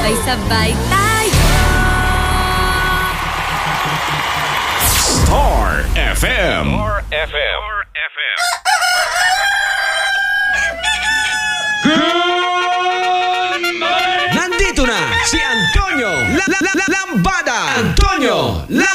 Sabay-sabay tayo. Star FM. Star FM. Nandito na si Antonio Lambada. Antonio